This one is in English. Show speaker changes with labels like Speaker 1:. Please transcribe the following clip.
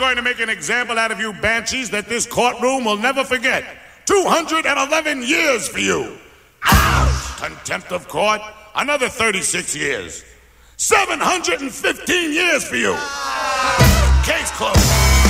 Speaker 1: going to make an example out of you banshees that this courtroom will never forget. 211 years for you. Ouch! Contempt of court, another 36 years. 715 years for you. Case closed.